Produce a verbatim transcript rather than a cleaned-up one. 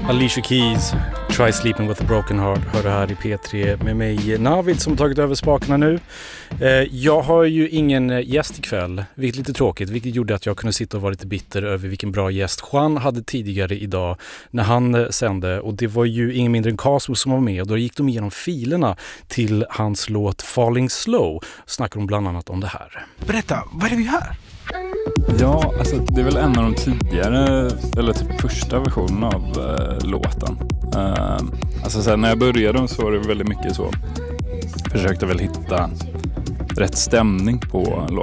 Alicia Keys, Try Sleeping with a Broken Heart, hör det här i P tre med mig Navid som tagit över spakarna nu. Eh, jag har ju ingen gäst ikväll, vilket är lite tråkigt, vilket gjorde att jag kunde sitta och vara lite bitter över vilken bra gäst Juan hade tidigare idag när han sände, och det var ju ingen mindre än Cosmo som var med, och då gick de igenom filerna till hans låt Falling Slow. Snackar de bland annat om det här. Berätta, vad är det vi hör? Ja, alltså det är väl en av de tidigare, eller typ första versionen av uh, låten. Uh, alltså sen när jag började så var det väldigt mycket så. Försökte väl hitta rätt stämning på låten.